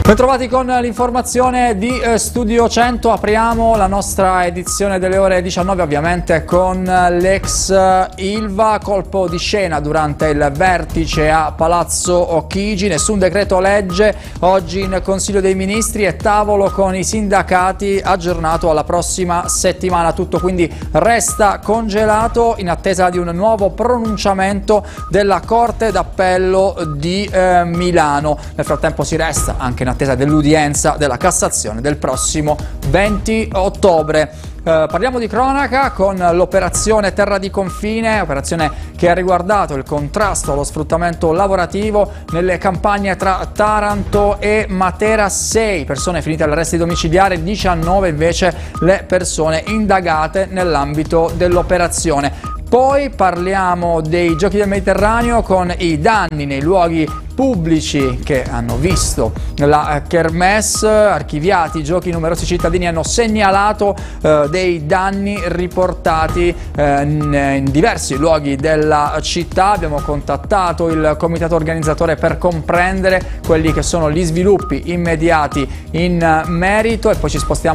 Bentrovati con l'informazione di Studio 100, apriamo la nostra edizione delle ore 19 ovviamente con l'ex Ilva, colpo di scena durante il vertice a Palazzo Chigi, nessun decreto legge, oggi in Consiglio dei Ministri e tavolo con i sindacati aggiornato alla prossima settimana, tutto quindi resta congelato in attesa di un nuovo pronunciamento della Corte d'Appello di Milano. Nel frattempo si resta anche in attesa dell'udienza della Cassazione del prossimo 20 ottobre. Parliamo di cronaca con l'operazione Terra di Confine, operazione che ha riguardato il contrasto allo sfruttamento lavorativo nelle campagne tra Taranto e Matera. 6 persone finite all'arresto domiciliare, 19 invece le persone indagate nell'ambito dell'operazione. Poi parliamo dei Giochi del Mediterraneo con i danni nei luoghi pubblici che hanno visto la Kermesse, archiviati i giochi, numerosi cittadini hanno segnalato dei danni riportati in diversi luoghi della città. Abbiamo contattato il comitato organizzatore per comprendere quelli che sono gli sviluppi immediati in merito e poi ci spostiamo